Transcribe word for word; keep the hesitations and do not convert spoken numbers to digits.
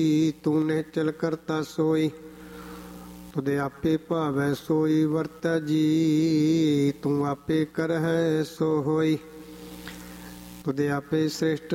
ਤੂੰ ਨਿਹਚਲ ਕਰਤਾ ਸੋਈ, ਤੁਧੇ ਆਪੇ ਭਾਵੈ ਸੋਈ ਵਰਤੈ ਜੀ। ਤੂੰ ਆਪੇ ਕਰਹਿ ਸੋ ਹੋਈ, ਤੁਧੇ ਆਪੇ ਸ੍ਰਿਸ਼ਟ